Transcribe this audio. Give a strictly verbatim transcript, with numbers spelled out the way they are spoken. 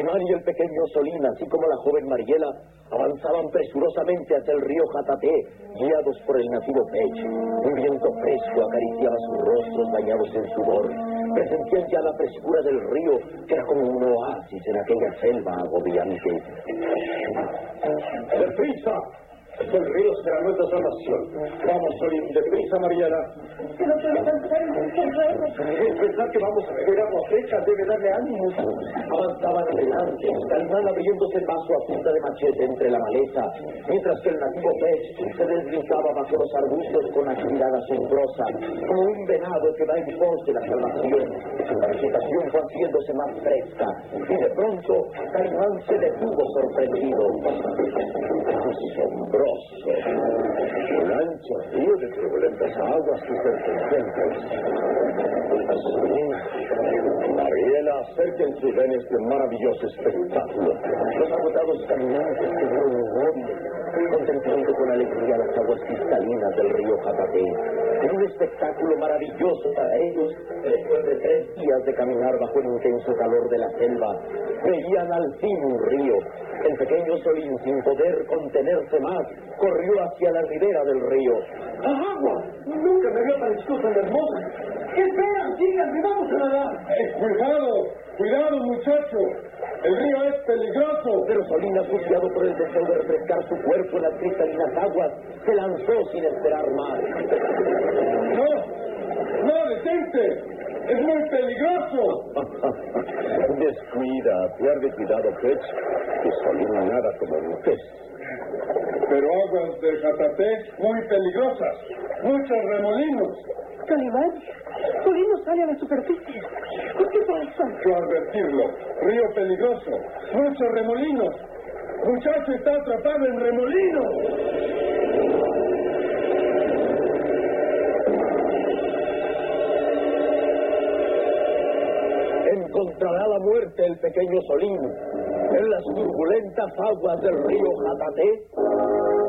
Calimán y el pequeño Solín, así como la joven Mariela, avanzaban presurosamente hacia el río Jataté, guiados por el nativo Pech. Un viento fresco acariciaba sus rostros bañados en sudor. Presentían ya la frescura del río, que era como un oasis en aquella selva agobiante. ¡Deprisa! El río será nuestra salvación. Vamos, Solín, deprisa, Mariela. Pero que Es verdad que vamos a beber agua fresca, debe darle ánimos. Avanzaban adelante, Calimán abriéndose el vaso a punta de machete entre la maleza, mientras que el nativo Pech se deslizaba bajo los arbustos con actividad asombrosa, como un venado que va en pos de la salvación. La vegetación fue haciéndose más fresca, y de pronto Calimán se detuvo sorprendido. Asombroso. Un ancho río de turbulentas aguas y serpientes. Mariela, acerquen sus ven este maravilloso espectáculo. Los agotados caminantes quedaron inmóviles, contemplando con alegría las aguas cristalinas del río Jataté. En un espectáculo maravilloso para ellos, después de tres días de caminar bajo el intenso calor de la selva, veían al fin un río. El pequeño Solín, sin poder contenerse más, corrió hacia la ribera del río. ¡Agua! ¡Nunca me había parecido tan hermosa! ¡Esperan! ¡Síganme! ¡Vamos a nadar! Eh, ¡Cuidado! ¡Cuidado, muchacho! ¡El río es peligroso! Pero Solín, asociado por el deseo de refrescar su cuerpo en las cristalinas aguas, se lanzó sin esperar más. ¡No! ¡No, detente! ¡Es muy peligroso! Descuida, pierde cuidado, Pech, que Solín nada como un pez. Pero aguas de Jataté muy peligrosas, muchos remolinos. Calimán, Solín no sale a la superficie. ¿Por qué pasa? Yo advertirlo, río peligroso, muchos remolinos. Muchacho está atrapado en remolinos. Encontrará la muerte el pequeño Solín en las turbulentas aguas del río Jataté.